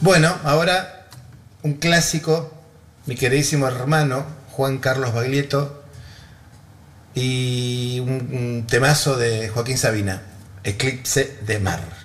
Bueno, ahora un clásico, mi queridísimo hermano Juan Carlos Baglietto y un temazo de Joaquín Sabina, Eclipse de Mar.